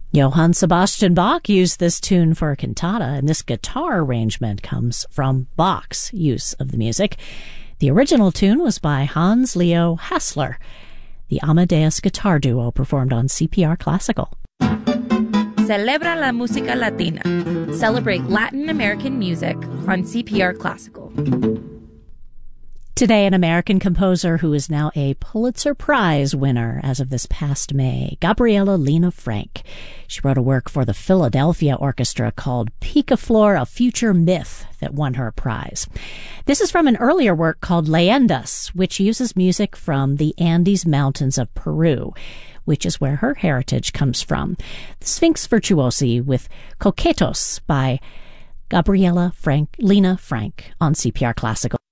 Johann Sebastian Bach used this tune for a cantata, and this guitar arrangement comes from Bach's use of the music. The original tune was by Hans Leo Hassler. The Amadeus Guitar Duo performed on CPR Classical. Celebra la música latina. Celebrate Latin American music on CPR Classical. Today, an American composer who is now a Pulitzer Prize winner as of this past May, Gabriela Lena Frank. She wrote a work for the Philadelphia Orchestra called Picaflor, a Future Myth, that won her a prize. This is from an earlier work called Leyendas, which uses music from the Andes Mountains of Peru, which is where her heritage comes from. The Sphinx Virtuosi with Coquetos by Gabriela Lena Frank on CPR Classical.